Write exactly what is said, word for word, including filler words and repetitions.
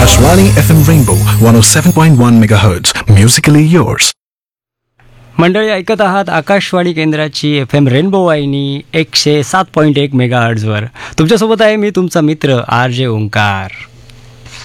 Akashvani F M Rainbow one oh seven point one megahertz. Musically yours. मंडळी ऐकत आहात आकाशवाणी केंद्राची एफ एम रेनबो वाहिनी एकशे सात पॉईंट एक मेगा हर्ट्झवर. तुमच्यासोबत आहे मी तुमचा मित्र आर जे ओंकार.